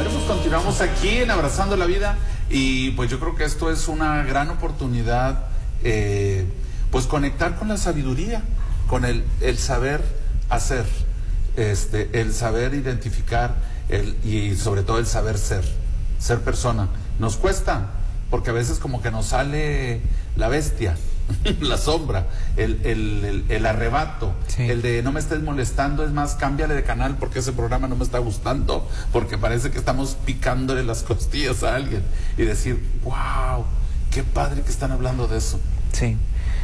Bueno, pues continuamos aquí en Abrazando la Vida y pues yo creo que esto es una gran oportunidad, pues conectar con la sabiduría, con el saber hacer, el saber identificar y sobre todo el saber ser persona. Nos cuesta, porque a veces como que nos sale la bestia, la sombra, el arrebato, sí. El de no me estés molestando, es más, cámbiale de canal porque ese programa no me está gustando, porque parece que estamos picándole las costillas a alguien, y decir, wow, qué padre que están hablando de eso. Sí,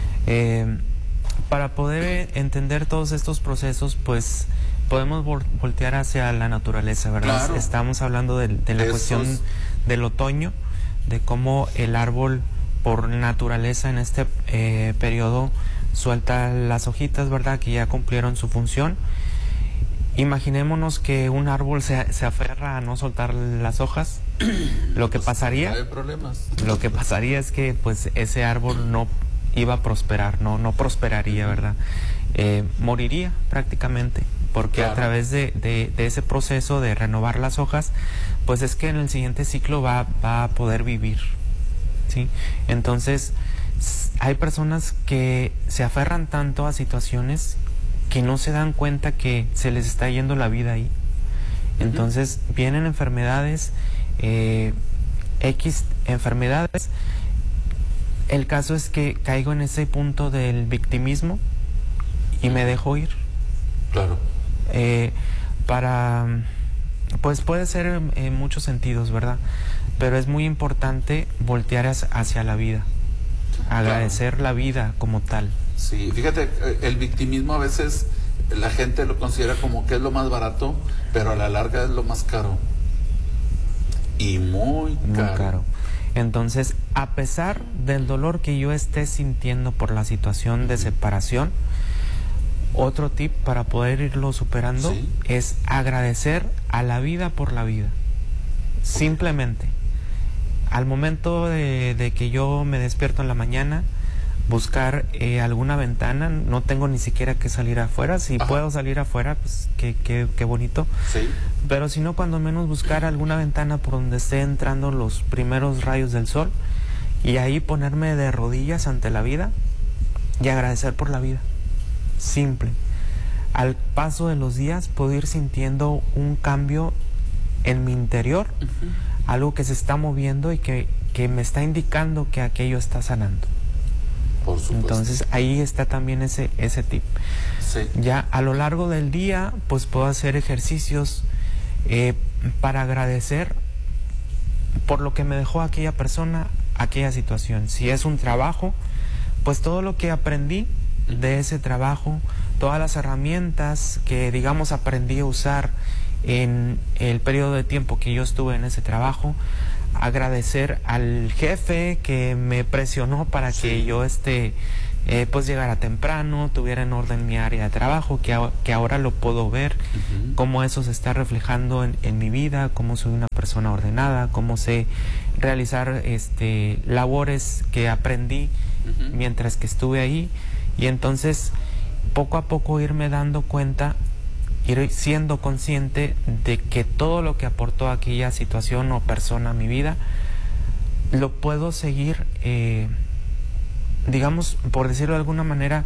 para poder entender todos estos procesos, pues podemos voltear hacia la naturaleza, ¿verdad? Claro. Estamos hablando de la cuestión del otoño, de cómo el árbol por naturaleza en este periodo suelta las hojitas, ¿verdad? Que ya cumplieron su función. Imaginémonos que un árbol se aferra a no soltar las hojas. Lo que pasaría, lo que pasaría es que pues ese árbol no iba a prosperar, no prosperaría, ¿verdad? Moriría prácticamente, porque claro, a través de ese proceso de renovar las hojas, pues es que en el siguiente ciclo va a poder vivir, ¿sí? Entonces, hay personas que se aferran tanto a situaciones que no se dan cuenta que se les está yendo la vida ahí. Entonces, vienen enfermedades, X enfermedades. El caso es que caigo en ese punto del victimismo y me dejo ir. Claro. Pues puede ser en muchos sentidos, ¿verdad? Pero es muy importante voltear hacia la vida, agradecer claro, la vida como tal. Sí, fíjate, el victimismo a veces la gente lo considera como que es lo más barato, pero a la larga es lo más caro. Y muy caro. Muy caro. Entonces, a pesar del dolor que yo esté sintiendo por la situación de separación, otro tip para poder irlo superando es agradecer a la vida por la vida. Simplemente, al momento de que yo me despierto en la mañana, buscar alguna ventana, no tengo ni siquiera que salir afuera. Si puedo salir afuera, pues qué bonito. Sí. Pero si no, cuando menos buscar alguna ventana por donde esté entrando los primeros rayos del sol y ahí ponerme de rodillas ante la vida y agradecer por la vida. Simple. Al paso de los días puedo ir sintiendo un cambio en mi interior, algo que se está moviendo y que me está indicando que aquello está sanando. Por supuesto. Entonces ahí está también ese tip. Sí. Ya a lo largo del día pues puedo hacer ejercicios para agradecer por lo que me dejó aquella persona, aquella situación. Si es un trabajo, pues todo lo que aprendí de ese trabajo, todas las herramientas que digamos aprendí a usar en el periodo de tiempo que yo estuve en ese trabajo, agradecer al jefe que me presionó para que yo pues llegara temprano, tuviera en orden mi área de trabajo, que ahora lo puedo ver, cómo eso se está reflejando en mi vida, cómo soy una persona ordenada, cómo sé realizar labores que aprendí mientras que estuve ahí. Y entonces, poco a poco irme dando cuenta, ir siendo consciente de que todo lo que aportó aquella situación o persona a mi vida, lo puedo seguir, digamos, por decirlo de alguna manera,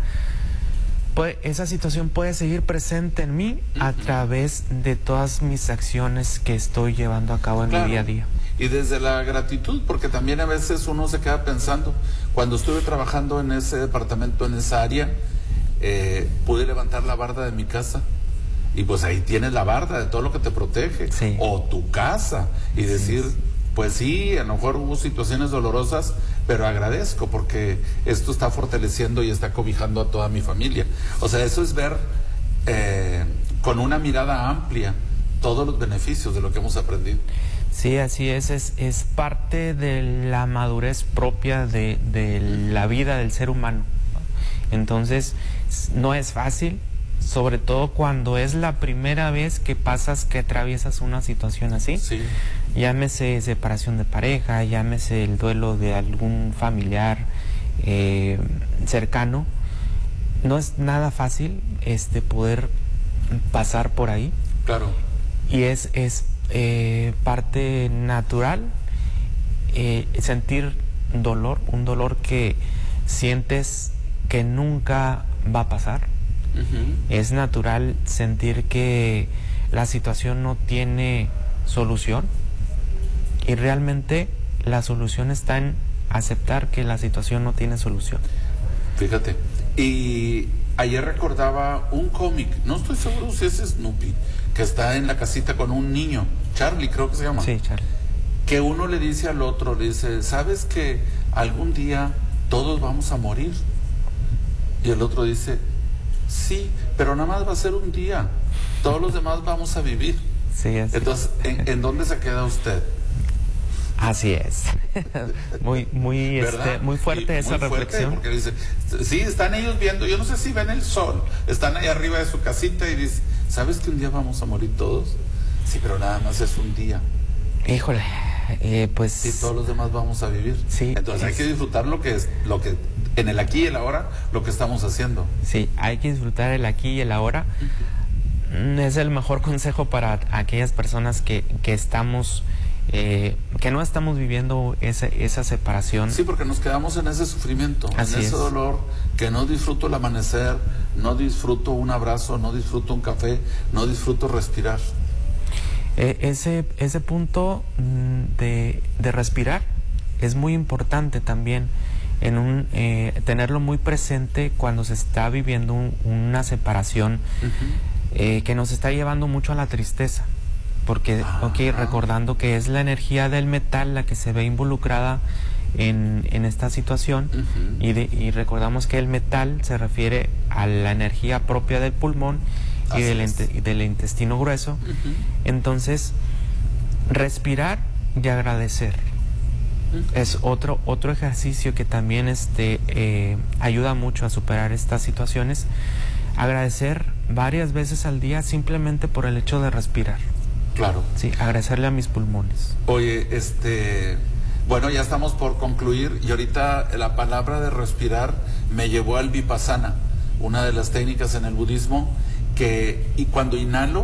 esa situación puede seguir presente en mí a través de todas mis acciones que estoy llevando a cabo en mi día a día. Y desde la gratitud, porque también a veces uno se queda pensando, cuando estuve trabajando en ese departamento, en esa área, pude levantar la barda de mi casa, y pues ahí tienes la barda de todo lo que te protege, o tu casa, y decir, pues sí, a lo mejor hubo situaciones dolorosas, pero agradezco porque esto está fortaleciendo y está cobijando a toda mi familia. O sea, eso es ver con una mirada amplia todos los beneficios de lo que hemos aprendido. Sí, así es parte de la madurez propia de la vida del ser humano. Entonces, no es fácil, sobre todo cuando es la primera vez que atraviesas una situación así. Sí. Llámese separación de pareja, llámese el duelo de algún familiar cercano. No es nada fácil poder pasar por ahí. Claro. Y es parte natural sentir dolor, un dolor que sientes que nunca va a pasar. Es natural sentir que la situación no tiene solución, y realmente la solución está en aceptar que la situación no tiene solución. Fíjate, y ayer recordaba un cómic, no estoy seguro si es Snoopy, que está en la casita con un niño, Charlie creo que se llama. Sí, Charlie. Que uno le dice al otro, le dice, ¿sabes que algún día todos vamos a morir? Y el otro dice, sí, pero nada más va a ser un día, todos los demás vamos a vivir. Sí, así. Entonces, ¿en dónde se queda usted? Así es. muy fuerte esa reflexión. Porque dice, sí, están ellos viendo, yo no sé si ven el sol, están ahí arriba de su casita y dice, ¿sabes que un día vamos a morir todos? Sí, pero nada más es un día. Híjole, pues... Y todos los demás vamos a vivir. Sí. Entonces hay que disfrutar lo que en el aquí y el ahora, lo que estamos haciendo. Sí, hay que disfrutar el aquí y el ahora. Es el mejor consejo para aquellas personas que estamos... que no estamos viviendo esa separación. Sí, porque nos quedamos en ese sufrimiento, Así en ese es. dolor, que no disfruto el amanecer, no disfruto un abrazo, no disfruto un café, no disfruto respirar. Ese punto de respirar es muy importante también, tenerlo muy presente cuando se está viviendo una separación que nos está llevando mucho a la tristeza. Porque, recordando que es la energía del metal la que se ve involucrada en esta situación, y recordamos que el metal se refiere a la energía propia del pulmón y del intestino grueso. Entonces, respirar y agradecer es otro ejercicio que también ayuda mucho a superar estas situaciones. Agradecer varias veces al día simplemente por el hecho de respirar. Claro. Sí, agradecerle a mis pulmones. Oye, bueno, ya estamos por concluir y ahorita la palabra de respirar me llevó al vipassana, una de las técnicas en el budismo, y cuando inhalo,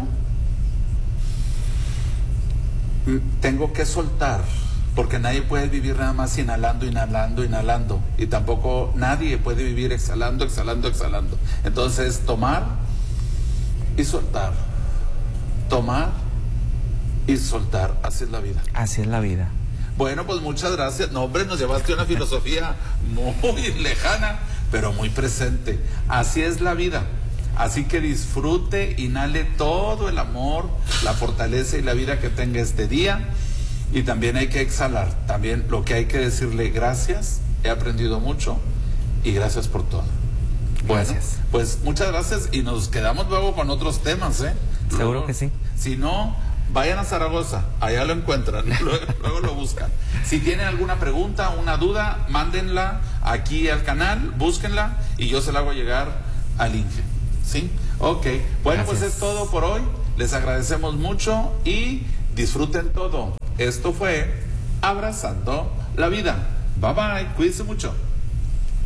tengo que soltar, porque nadie puede vivir nada más inhalando, inhalando, inhalando, y tampoco nadie puede vivir exhalando, exhalando, exhalando. Entonces, tomar y soltar, tomar y soltar, así es la vida. Así es la vida. Bueno, pues muchas gracias. No, hombre, nos llevaste a una filosofía muy lejana, pero muy presente. Así es la vida. Así que disfrute, inhale todo el amor, la fortaleza y la vida que tenga este día. Y también hay que exhalar. También lo que hay que decirle, gracias, he aprendido mucho y gracias por todo. Bueno, gracias. Pues muchas gracias y nos quedamos luego con otros temas, ¿eh? Seguro que sí. Si no, vayan a Zaragoza, allá lo encuentran, luego lo buscan. Si tienen alguna pregunta, una duda, mándenla aquí al canal, búsquenla y yo se la hago llegar al Inge. ¿Sí? Ok. Bueno, gracias. Pues es todo por hoy. Les agradecemos mucho y disfruten todo. Esto fue Abrazando la Vida. Bye bye. Cuídense mucho.